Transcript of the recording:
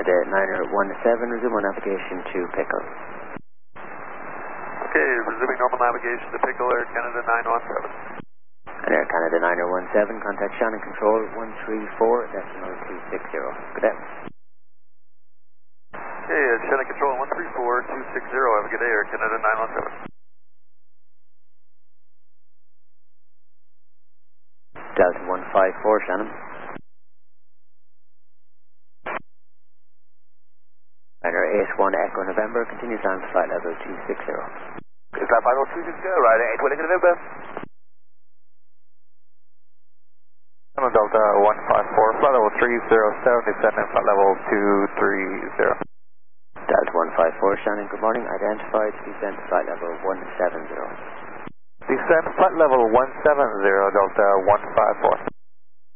Canada 917, resume on navigation to Pickle. Okay, resuming normal navigation to Pickle, Air Canada 917. And Air Canada 917, contact Shannon Control 134.260. Good day. Okay, Shannon Control 134.260. Have a good day, Air Canada 917. Delta 154, Shannon. Liner 81 Echo November, continues down to flight level 260. Is that 50260, right, 81 Echo November? Delta 154, flight level 3070, descending flight level 230. Delta 154, Shannon, good morning. Identified, descend to flight level 170. Descend flight level 170, Delta 154.